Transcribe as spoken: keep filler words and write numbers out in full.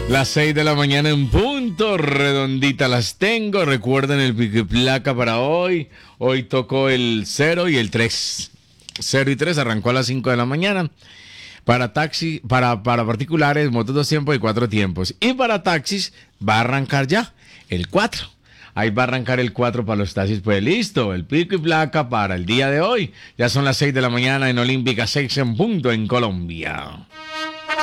Las seis de la mañana en punto, redondita las tengo. Recuerden el pico y placa para hoy. Hoy tocó el cero y el tres. cero y tres arrancó a las cinco de la mañana. Para taxi, para, para particulares, motos dos tiempos y cuatro tiempos. Y para taxis va a arrancar ya el cuatro. Ahí va a arrancar el cuatro para los taxis. Pues listo, el pico y placa para el día de hoy. Ya son las seis de la mañana en Olímpica, seis en punto en Colombia.